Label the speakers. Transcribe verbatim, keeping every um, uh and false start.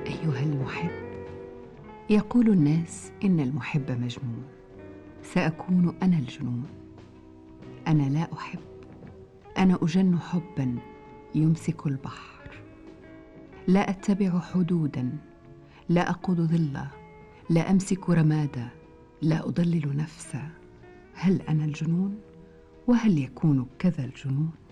Speaker 1: أيها المحب، يقول الناس إن المحب مجنون. سأكون أنا الجنون. أنا لا أحب، أنا أجن حبا يمسك البحر. لا أتبع حدودا، لا أقود ظلا، لا أمسك رمادا، لا أضلل نفسا. هل أنا الجنون؟ وهل يكون كذا الجنون؟